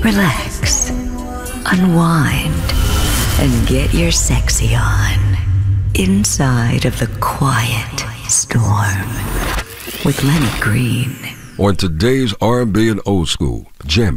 relax, unwind, and get your sexy on inside of the quiet storm with Lenny Green. On today's R&B and old school, jamming.